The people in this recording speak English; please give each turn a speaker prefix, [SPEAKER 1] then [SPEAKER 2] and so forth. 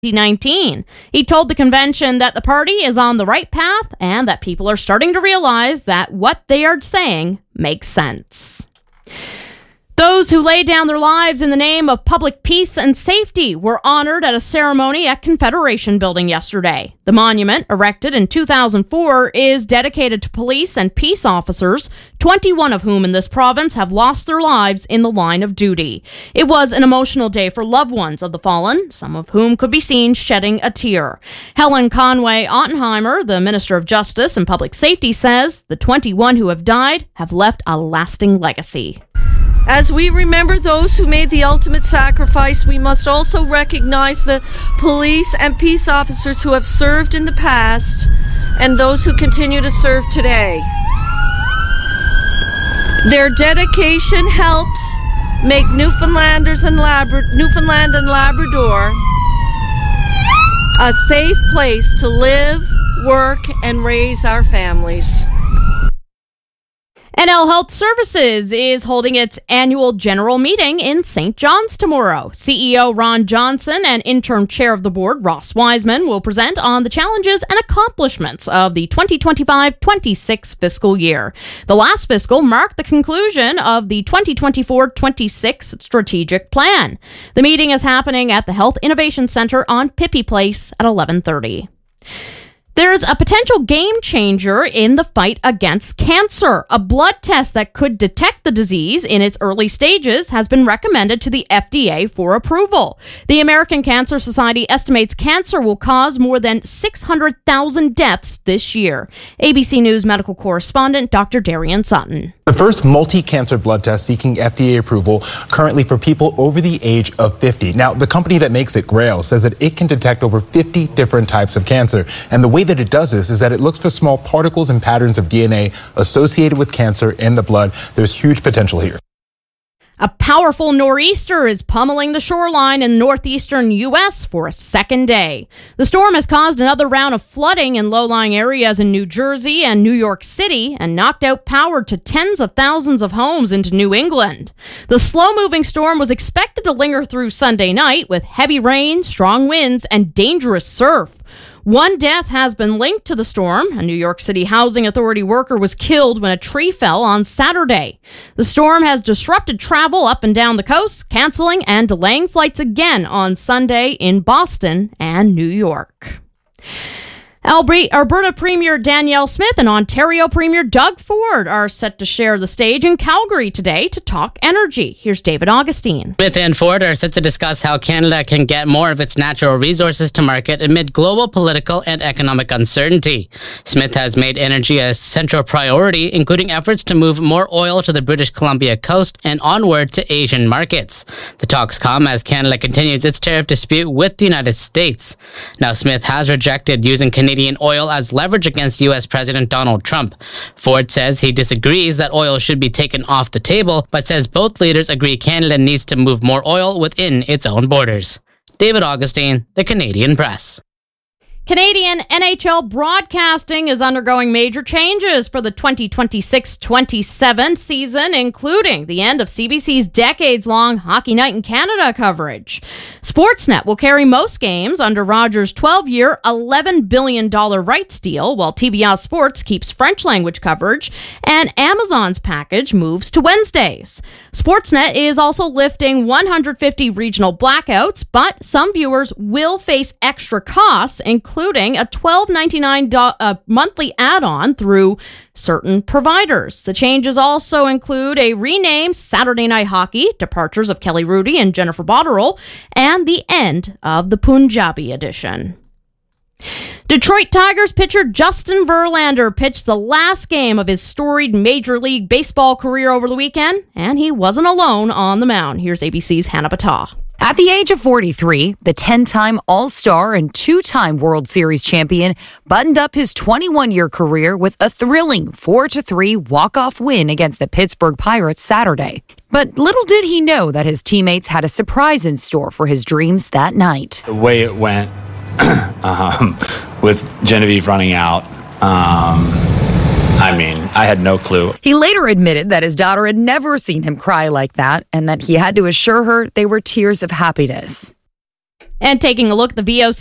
[SPEAKER 1] 2019. He told the convention that the party is on the right path and that people are starting to realize that what they are saying makes sense. Those who lay down their lives in the name of public peace and safety were honored at a ceremony at Confederation Building yesterday. The monument, erected in 2004, is dedicated to police and peace officers, 21 of whom in this province have lost their lives in the line of duty. It was an emotional day for loved ones of the fallen, some of whom could be seen shedding a tear. Helen Conway Ottenheimer, the Minister of Justice and Public Safety, says the 21 who have died have left a lasting legacy.
[SPEAKER 2] As we remember those who made the ultimate sacrifice, we must also recognize the police and peace officers who have served in the past and those who continue to serve today. Their dedication helps make Newfoundland and Labrador a safe place to live, work, and raise our families.
[SPEAKER 1] NL Health Services is holding its annual general meeting in St. John's tomorrow. CEO Ron Johnson and interim chair of the board, Ross Wiseman, will present on the challenges and accomplishments of the 2025-26 fiscal year. The last fiscal marked the conclusion of the 2024-26 strategic plan. The meeting is happening at the Health Innovation Center on Pippi Place at 11:30. There's a potential game changer in the fight against cancer. A blood test that could detect the disease in its early stages has been recommended to the FDA for approval. The American Cancer Society estimates cancer will cause more than 600,000 deaths this year. ABC News medical correspondent Dr. Darian Sutton.
[SPEAKER 3] The first multi-cancer blood test seeking FDA approval currently for people over the age of 50. Now, the company that makes it, Grail, says that it can detect over 50 different types of cancer. And the way that it does this is that it looks for small particles and patterns of DNA associated with cancer in the blood. There's huge potential here.
[SPEAKER 1] A powerful nor'easter is pummeling the shoreline in northeastern U.S. for a second day. The storm has caused another round of flooding in low-lying areas in New Jersey and New York City and knocked out power to tens of thousands of homes into New England. The slow-moving storm was expected to linger through Sunday night with heavy rain, strong winds, and dangerous surf. One death has been linked to the storm. A New York City Housing Authority worker was killed when a tree fell on Saturday. The storm has disrupted travel up and down the coast, canceling and delaying flights again on Sunday in Boston and New York. Alberta Premier Danielle Smith and Ontario Premier Doug Ford are set to share the stage in Calgary today to talk energy. Here's David Augustine.
[SPEAKER 4] Smith and Ford are set to discuss how Canada can get more of its natural resources to market amid global political and economic uncertainty. Smith has made energy a central priority, including efforts to move more oil to the British Columbia coast and onward to Asian markets. The talks come as Canada continues its tariff dispute with the United States. Now, Smith has rejected using Canadian oil as leverage against U.S. President Donald Trump. Ford says he disagrees that oil should be taken off the table, but says both leaders agree Canada needs to move more oil within its own borders. David Augustine, The Canadian Press.
[SPEAKER 1] Canadian NHL broadcasting is undergoing major changes for the 2026-27 season, including the end of CBC's decades-long Hockey Night in Canada coverage. Sportsnet will carry most games under Rogers' 12-year, $11 billion rights deal, while TVA Sports keeps French-language coverage, and Amazon's package moves to Wednesdays. Sportsnet is also lifting 150 regional blackouts, but some viewers will face extra costs, including a $12.99 monthly add-on through certain providers. The changes also include a renamed Saturday Night Hockey, departures of Kelly Rudy and Jennifer Botterill, and the end of the Punjabi edition. Detroit Tigers pitcher Justin Verlander pitched the last game of his storied Major League Baseball career over the weekend, and he wasn't alone on the mound. Here's ABC's Hannah Battah.
[SPEAKER 5] At the age of 43, the 10-time All-Star and 2-time World Series champion buttoned up his 21-year career with a thrilling 4-3 walk-off win against the Pittsburgh Pirates Saturday. But little did he know that his teammates had a surprise in store for his dreams that night.
[SPEAKER 6] The way it went with Genevieve running out, I had no clue.
[SPEAKER 5] He later admitted that his daughter had never seen him cry like that and that he had to assure her they were tears of happiness.
[SPEAKER 1] And taking a look at the VOC